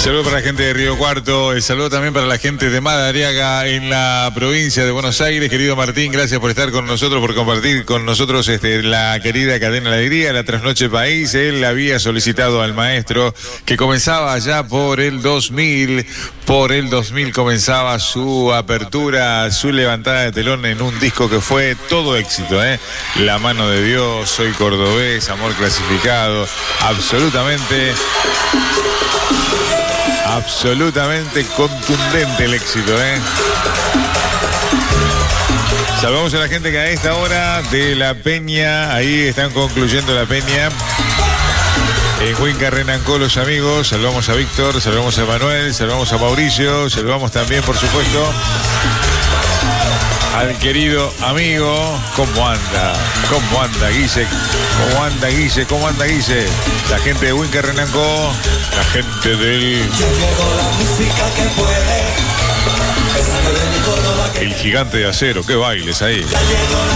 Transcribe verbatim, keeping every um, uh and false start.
saludo para la gente de Río Cuarto, el saludo también para la gente de Madariaga en la provincia de Buenos Aires. Querido Martín, gracias por estar con nosotros, por compartir con nosotros este, la querida cadena La Alegría, la Trasnoche País. Él había solicitado al maestro que comenzaba ya por el dos mil, por el dos mil comenzaba su apertura, su levantada de telón en un disco que fue todo éxito, ¿eh? La mano de Dios, Soy cordobés, Amor clasificado, absolutamente... Absolutamente contundente el éxito, ¿eh? Saludamos a la gente que a esta hora de La Peña, ahí están concluyendo La Peña. En Huinca Renancó, los amigos. Saludamos a Víctor, saludamos a Manuel, saludamos a Mauricio, saludamos también, por supuesto, al querido amigo. ¿Cómo anda? ¿Cómo anda, Guille? ¿Cómo anda, Guille? ¿Cómo anda, Guille? La gente de Huinca Renancó, la gente del... El Gigante de Acero, qué bailes ahí.